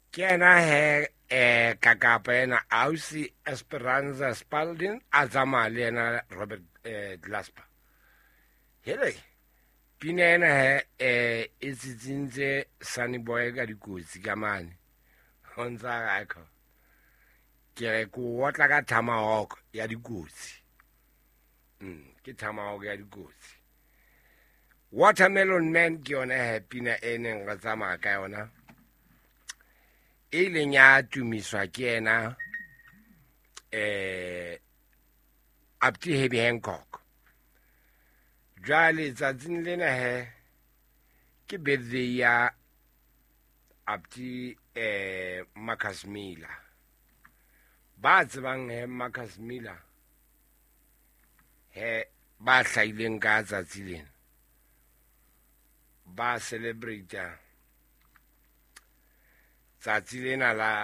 Kena he kakapa ena ausi Esperanza Spalding a tsamaya le ena Robert Glasper. Hele pina ena he e tsitsintse Sunny Boy ka dikotsi ka mane ho ntsa gaeka ke re ko otla ka Tomahawk ya dikotsi ke Tomahawk ya dikotsi. Watermelon Man ke yona he pina ene ga tsamaya ka yona e leng ya tumiswa ke ena Abdi Herbie Hancock. Jwale tsatsing lena he ke birthday ya Abdi Marcus Miller. Ba tsebang he Marcus Miller he ba hlaileng ka tsatsi lena ba celebrate tsatsi lena la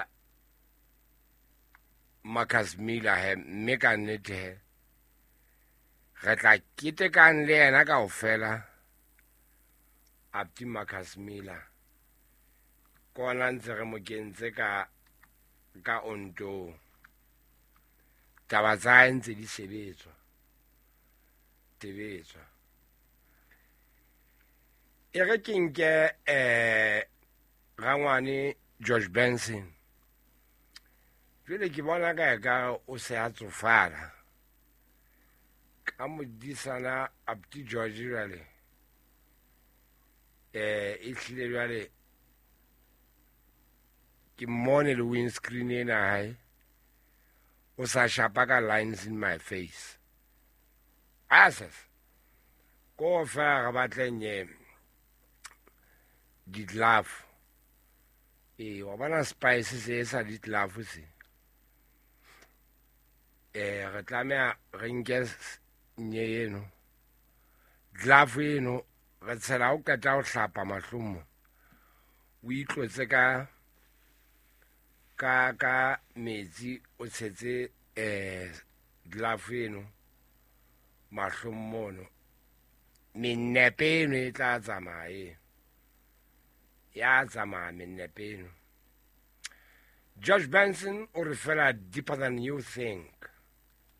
Marcus Miller he mme ka nnete he re tla ketekang le yena kaofela Abdi Marcus Miller kona ntse re mo kentse ka onto taba tsa ntse di sebetswa tebetswa e re ke nke rangwane George Benson. Jwale ke bona ka o se a tsofala ka modisana Abdi George jwale e hlile jwale ke mmone le windscreen ena hae o sa shapa ka lines in my face asas ko fa ga batleng di glove wa bana spice se sa di glove se re tlamea re nke nye eno glove eno re tshela o ka tla o hlapa mahlomo o itlotse ka metsi o tshetse glove eno mahlomono menepe eno e tla tsamaya ya tsamaya menepe eno. George Benson o re fela deeper than you think.